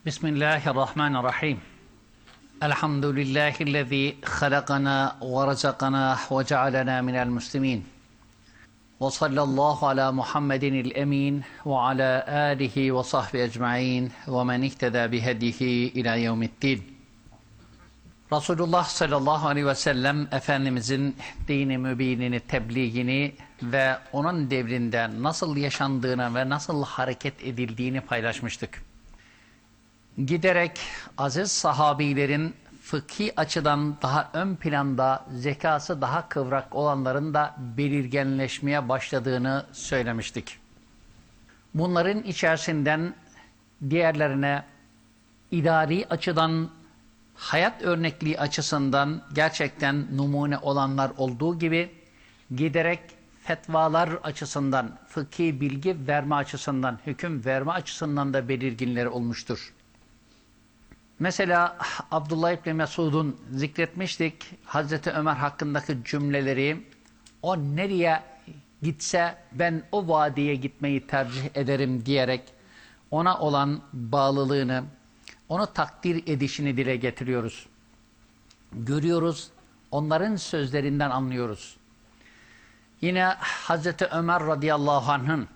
Bismillahirrahmanirrahim. Elhamdülillahillezî halakana ve razakana ve cealena minel muslimin. Ve sallallahu ala Muhammedinil emin ve ala alihi ve sahbihi ecmaîn ve men ihteda bihedihi ila yevmiddin. Resulullah sallallahu aleyhi ve sellem Efendimizin dini mübinini, tebliğini ve onun devrinde nasıl yaşandığını ve nasıl hareket edildiğini paylaşmıştık. Giderek aziz sahabilerin fıkhi açıdan daha ön planda, zekası daha kıvrak olanların da belirginleşmeye başladığını söylemiştik. Bunların içerisinden diğerlerine idari açıdan, hayat örnekliği açısından gerçekten numune olanlar olduğu gibi giderek fetvalar açısından, fıkhi bilgi verme açısından, hüküm verme açısından da belirginleri olmuştur. Mesela Abdullah İbni Mesud'un zikretmiştik, Hazreti Ömer hakkındaki cümleleri, o nereye gitse ben o vadiye gitmeyi tercih ederim diyerek ona olan bağlılığını, onu takdir edişini dile getiriyoruz. Görüyoruz, onların sözlerinden anlıyoruz. Yine Hazreti Ömer radıyallahu anh'ın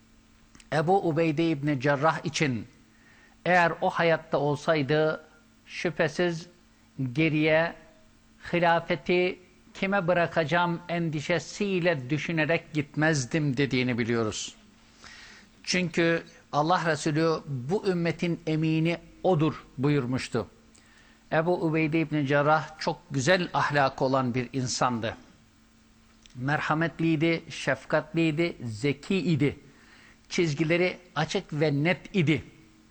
Ebu Ubeyde İbni Cerrah için eğer o hayatta olsaydı şüphesiz geriye hilafeti kime bırakacağım endişesiyle düşünerek gitmezdim dediğini biliyoruz. Çünkü Allah Resulü bu ümmetin emini odur buyurmuştu. Ebu Ubeyde İbni Cerrah çok güzel ahlakı olan bir insandı. Merhametliydi, şefkatliydi, zeki idi. Çizgileri açık ve net idi.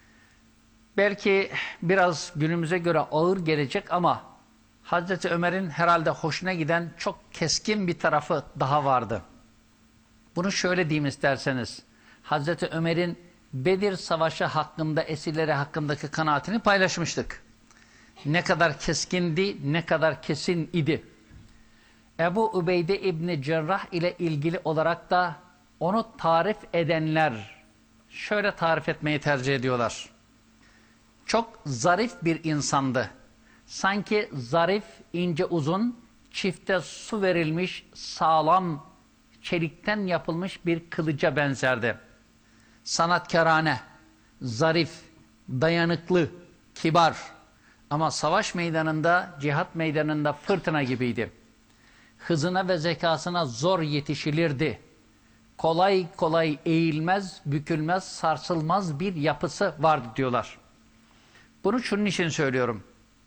Belki biraz günümüze göre ağır gelecek ama Hazreti Ömer'in herhalde hoşuna giden çok keskin bir tarafı daha vardı. Bunu şöyle diyeyim isterseniz. Hazreti Ömer'in Bedir Savaşı hakkında, esirleri hakkındaki kanaatini paylaşmıştık. Ne kadar keskindi, ne kadar kesin idi. Ebu Ubeyde İbni Cerrah ile ilgili olarak da onu tarif edenler şöyle tarif etmeyi tercih ediyorlar. Çok zarif bir insandı. Sanki zarif, ince uzun, çifte su verilmiş, sağlam, çelikten yapılmış bir kılıca benzerdi. Sanatkarane, zarif, dayanıklı, kibar ama savaş meydanında, cihat meydanında fırtına gibiydi. Hızına ve zekasına zor yetişilirdi. Kolay kolay eğilmez, bükülmez, sarsılmaz bir yapısı vardı diyorlar. Bunu şunun için söylüyorum.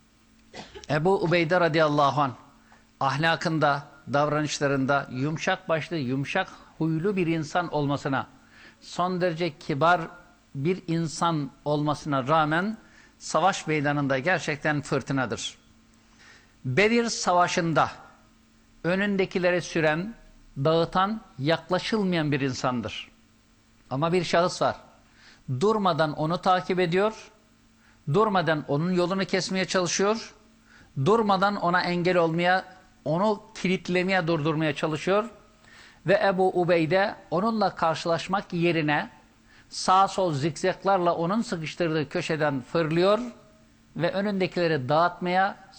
Ebu Ubeyde radıyallahu anh ahlakında, davranışlarında yumuşak başlı, yumuşak huylu bir insan olmasına, son derece kibar bir insan olmasına rağmen savaş meydanında gerçekten fırtınadır. Bedir Savaşı'nda önündekileri süren, dağıtan, yaklaşılmayan bir insandır. Ama bir şahıs var. Durmadan onu takip ediyor, durmadan onun yolunu kesmeye çalışıyor, durmadan ona engel olmaya, onu kilitlemeye, durdurmaya çalışıyor. Ve Ebu Ubeyde onunla karşılaşmak yerine sağ sol zikzaklarla onun sıkıştırdığı köşeden fırlıyor ve önündekileri dağıtmaya,